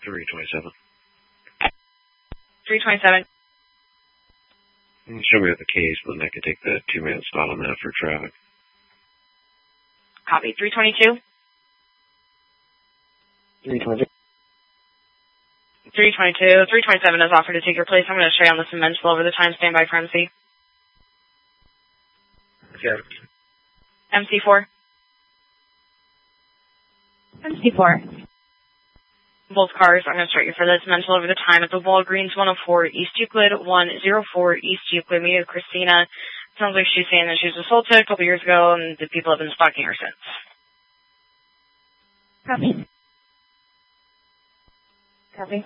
327. 327. Show me with the case, but then I can take the 2-man spot on that for traffic. Copy. 322. 320. 322. 327 is offered to take your place. I'm going to show you on the Mental over the time. Stand by for MC. Okay. MC4. MC4. Both cars, I'm going to start you for this. Mental over the time at the Walgreens 104 East Euclid, 104 East Euclid. Meet with Christina. Sounds like she's saying that she was assaulted a couple years ago and the people have been stalking her since. Copy. Copy.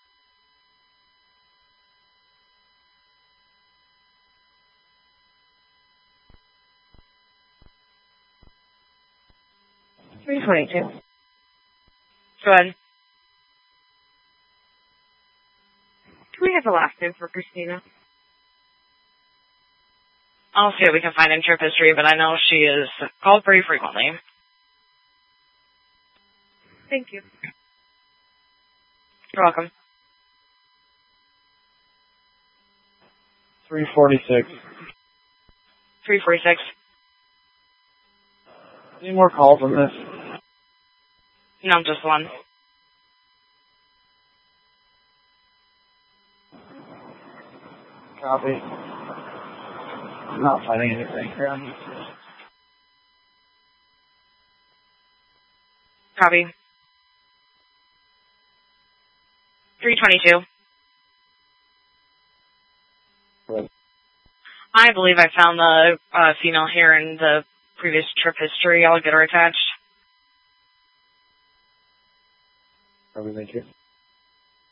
$322. Go ahead. Do we have a last name for Christina? I'll see what we can find in trip history, but I know she is called pretty frequently. Thank you. You're welcome. 346. 346. Any more calls on this? No, just one. Copy. I'm not finding anything here on this. Copy. 322. Right. I believe I found the female here in the previous trip history. I'll get her attached. Probably thank you.